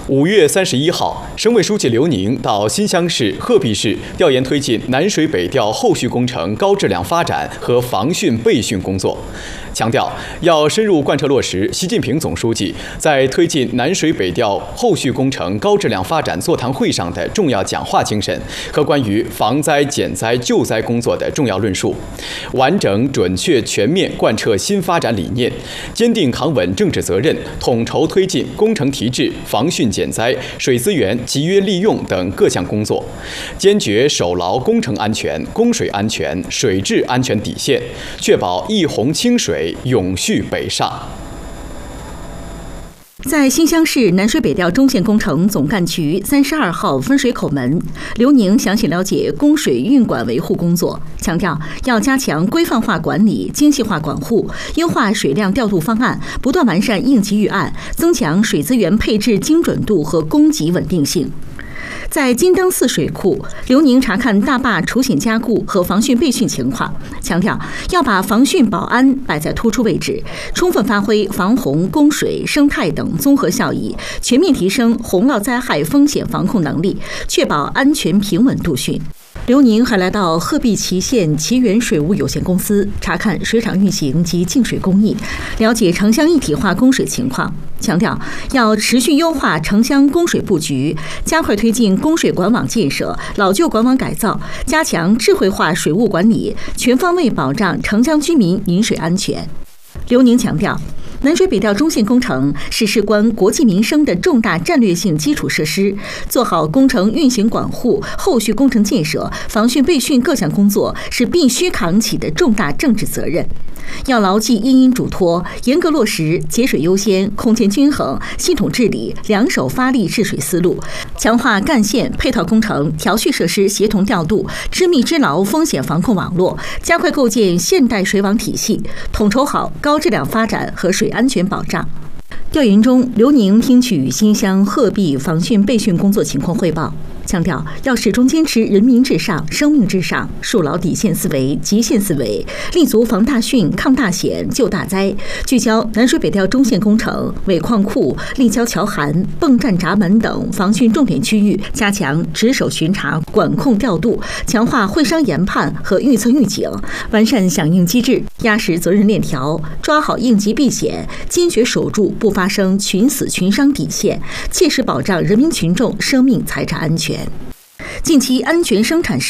5月31号，省委书记刘宁到新乡市、鹤壁市调研推进南水北调后续工程高质量发展和防汛备汛工作，强调要深入贯彻落实习近平总书记在推进南水北调后续工程高质量发展座谈会上的重要讲话精神和关于防灾减灾救灾工作的重要论述，完整、准确、全面贯彻新发展理念，坚定扛稳政治责任，统筹推进工程提质、防汛减灾、水资源集约利用等各项工作，坚决守牢工程安全、供水安全、水质安全底线，确保一洪清水永续北上。 在新乡市南水北调中线工程总干局32号分水口门，刘宁详细了解供水运管维护工作，强调要加强规范化管理、精细化管护，优化水量调度方案，不断完善应急预案，增强水资源配置精准度和供给稳定性。在金灯寺水库，刘宁查看大坝除险加固和防汛备汛情况，强调要把防汛保安摆在突出位置，充分发挥防洪、供水、生态等综合效益，全面提升洪涝灾害风险防控能力，确保安全平稳度汛。刘宁还来到鹤壁祁县祁源水务有限公司查看水厂运行及净水工艺，了解城乡一体化供水情况，强调要持续优化城乡供水布局，加快推进供水管网建设、老旧管网改造，加强智慧化水务管理，全方位保障城乡居民饮水安全。刘宁强调，南水北调中线工程是事关国计民生的重大战略性基础设施，做好工程运行管护、后续工程建设、防汛备汛各项工作是必须扛起的重大政治责任。要牢记因因嘱托，严格落实节水优先、空间均衡、系统治理、两手发力治水思路，强化干线、配套工程、调蓄设施协同调度，织密织牢风险防控网络，加快构建现代水网体系，统筹好高质量发展和水安全保障。调研中，刘宁听取新乡鹤壁防汛备汛工作情况汇报，强调要始终坚持人民至上、生命至上，树牢底线思维、极限思维，立足防大汛、抗大险、救大灾，聚焦南水北调中线工程、尾矿库、立交桥涵、泵站闸门等防汛重点区域，加强值守巡查、管控调度，强化会商研判和预测预警，完善响应机制，压实责任链条，抓好应急避险，坚决守住不发生群死群伤底线，切实保障人民群众生命财产安全。近期安全生产